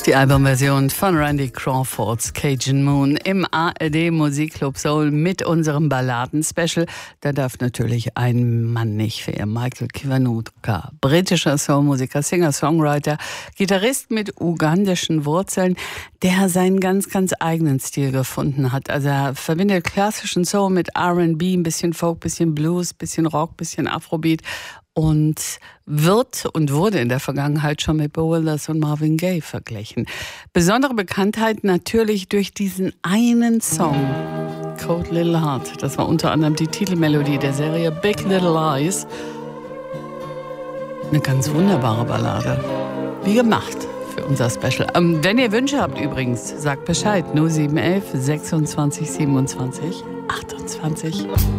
Die Albumversion von Randy Crawfords Cajun Moon im ARD Musikclub Soul mit unserem Balladen-Special. Da darf natürlich ein Mann nicht fehlen. Michael Kiwanuka, britischer Soulmusiker, Singer, Songwriter, Gitarrist mit ugandischen Wurzeln, der seinen ganz, ganz eigenen Stil gefunden hat. Also er verbindet klassischen Soul mit R&B, ein bisschen Folk, bisschen Blues, bisschen Rock, bisschen Afrobeat. Und wird und wurde in der Vergangenheit schon mit Bill Withers und Marvin Gaye verglichen. Besondere Bekanntheit natürlich durch diesen einen Song, Cold Little Heart. Das war unter anderem die Titelmelodie der Serie Big Little Lies. Eine ganz wunderbare Ballade. Wie gemacht für unser Special. Wenn ihr Wünsche habt übrigens, sagt Bescheid. 0711 26 27 28.